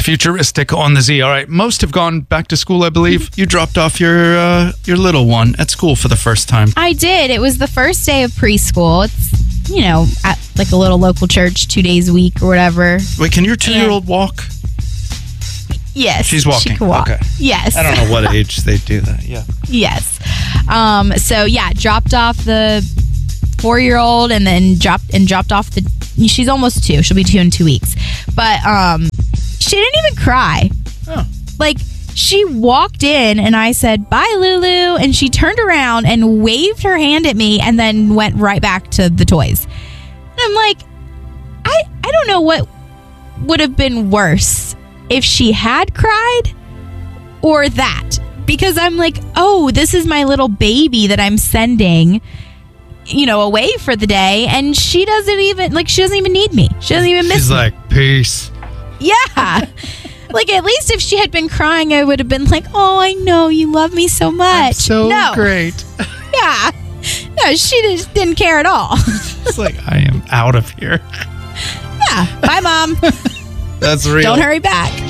Futuristic on the Z. All right. Most have gone back to school, I believe. You dropped off your little one at school for the first time. I did. It was the first day of preschool. It's, at like a little local church 2 days a week or whatever. Wait, can your 2-year-old walk? Yes. She's walking. She can walk. Okay. Yes. I don't know what age they do that. Yeah. Yes. Dropped off the 4-year-old and then dropped off she's almost 2. She'll be 2 in 2 weeks. But she didn't even cry. Oh. Like, she walked in and I said, "Bye, Lulu." And she turned around and waved her hand at me and then went right back to the toys. And I'm like, I don't know what would have been worse if she had cried or that. Because I'm like, oh, this is my little baby that I'm sending, away for the day. And she doesn't even need me. She doesn't even miss me. She's like, peace. Yeah. Like, at least if she had been crying, I would have been like, oh, I know you love me so much. I'm great. Yeah. No, she just didn't care at all. It's like, I am out of here. Yeah. Bye, Mom. That's real. Don't hurry back.